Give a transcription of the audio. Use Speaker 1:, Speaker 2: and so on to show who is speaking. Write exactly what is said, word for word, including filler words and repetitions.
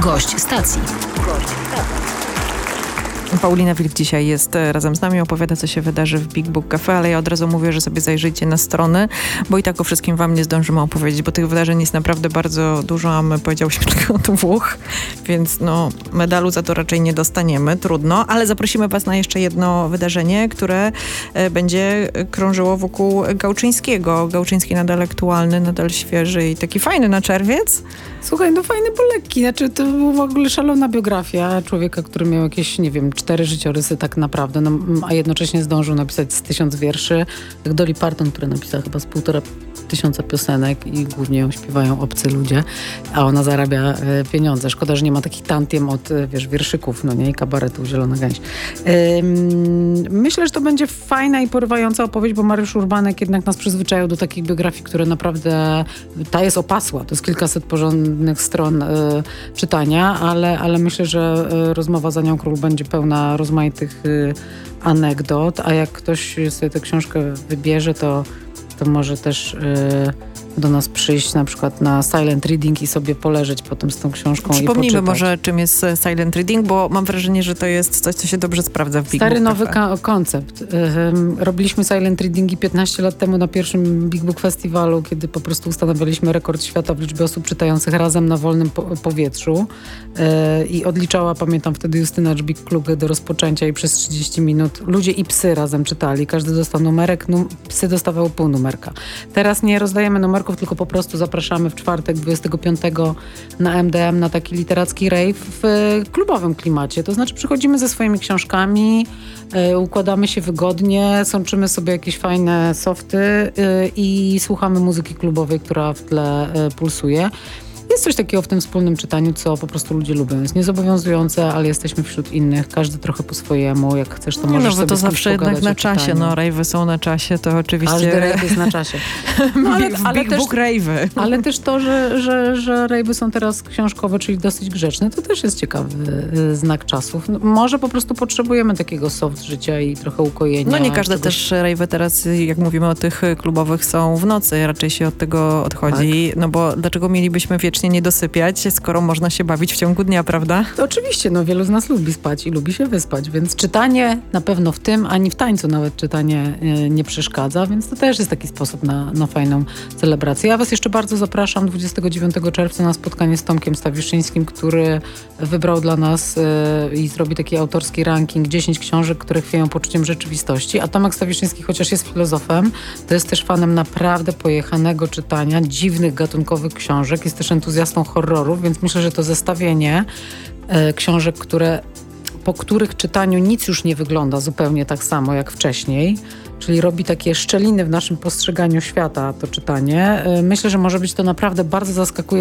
Speaker 1: Gość stacji.
Speaker 2: Paulina Wilk dzisiaj jest razem z nami, opowiada, co się wydarzy w Big Book Cafe, ale ja od razu mówię, że sobie zajrzyjcie na strony, bo i tak o wszystkim wam nie zdążymy opowiedzieć, bo tych wydarzeń jest naprawdę bardzo dużo, a my powiedziałyśmy tylko dwóch, więc no medalu za to raczej nie dostaniemy, trudno, ale zaprosimy was na jeszcze jedno wydarzenie, które będzie krążyło wokół Gałczyńskiego. Gałczyński nadal aktualny, nadal świeży i taki fajny na czerwiec.
Speaker 3: Słuchaj, no fajny, bo lekki. Znaczy, to była w ogóle szalona biografia człowieka, który miał jakieś, nie wiem, cztery życiorysy tak naprawdę, no, a jednocześnie zdążył napisać z tysiąc wierszy. Jak Dolly Parton, która napisała chyba z półtora tysiąca piosenek i głównie ją śpiewają obcy ludzie, a ona zarabia e, pieniądze. Szkoda, że nie ma takich tantiem od, e, wiesz, wierszyków, no nie, i kabaretu Zielona Gęś. E, myślę, że to będzie fajna i porywająca opowieść, bo Mariusz Urbanek jednak nas przyzwyczaił do takich biografii, które naprawdę, ta jest opasła, to jest kilkaset porządnych stron e, czytania, ale, ale myślę, że e, rozmowa za nią król będzie pełna rozmaitych e, anegdot, a jak ktoś sobie tę książkę wybierze, to to może też y, do nas przyjść na przykład na silent reading i sobie poleżeć potem z tą książką i
Speaker 2: Przypomnijmy może, czym jest silent reading, bo mam wrażenie, że to jest coś, co się dobrze sprawdza w Big
Speaker 3: Stary
Speaker 2: Book
Speaker 3: nowy
Speaker 2: Cafe.
Speaker 3: ka- koncept. Ym, robiliśmy silent readingi piętnaście lat temu na pierwszym Big Book Festiwalu, kiedy po prostu ustanawialiśmy rekord świata w liczbie osób czytających razem na wolnym po- powietrzu. Yy, I odliczała, pamiętam wtedy Justyna Dżbik-Klugę do rozpoczęcia i przez trzydzieści minut ludzie i psy razem czytali. Każdy dostał numerek, num- psy dostawały pół numerka. Teraz nie rozdajemy numerków, tylko po prostu zapraszamy w czwartek dwudziestego piątego na M D M na taki literacki rave w klubowym klimacie. To znaczy przychodzimy ze swoimi książkami, y, układamy się wygodnie, sączymy sobie jakieś fajne softy y, i słuchamy muzyki klubowej, która w tle y, pulsuje. Jest coś takiego w tym wspólnym czytaniu, co po prostu ludzie lubią. Jest niezobowiązujące, ale jesteśmy wśród innych. Każdy trochę po swojemu. Jak chcesz, to
Speaker 2: nie
Speaker 3: możesz
Speaker 2: no, bo
Speaker 3: sobie
Speaker 2: to zawsze jednak na czasie.
Speaker 3: czytaniu.
Speaker 2: No, rave'y są na czasie, to oczywiście...
Speaker 3: Każdy rave jest na czasie. No, ale,
Speaker 2: w
Speaker 3: ale
Speaker 2: Big
Speaker 3: też,
Speaker 2: Book rave'y.
Speaker 3: ale też to, że, że, że rave'y są teraz książkowe, czyli dosyć grzeczne, to też jest ciekawy y, znak czasów. No, może po prostu potrzebujemy takiego soft życia i trochę ukojenia.
Speaker 2: No nie każde
Speaker 3: czegoś...
Speaker 2: też rave'y teraz, jak mówimy o tych klubowych, są w nocy. Raczej się od tego odchodzi. Tak. No bo dlaczego mielibyśmy wiecznie nie dosypiać, skoro można się bawić w ciągu dnia, prawda?
Speaker 3: To oczywiście, no wielu z nas lubi spać i lubi się wyspać, więc czytanie na pewno w tym, ani w tańcu nawet czytanie y, nie przeszkadza, więc to też jest taki sposób na, na fajną celebrację. Ja was jeszcze bardzo zapraszam dwudziestego dziewiątego czerwca na spotkanie z Tomkiem Stawiszyńskim, który wybrał dla nas y, i zrobi taki autorski ranking dziesięć książek, które chwieją poczuciem rzeczywistości, a Tomek Stawiszyński, chociaż jest filozofem, to jest też fanem naprawdę pojechanego czytania, dziwnych gatunkowych książek, jest też entuzjastą horrorów, więc myślę, że to zestawienie e, książek, które, po których czytaniu nic już nie wygląda zupełnie tak samo jak wcześniej, czyli robi takie szczeliny w naszym postrzeganiu świata to czytanie. E, myślę, że może być to naprawdę bardzo zaskakujące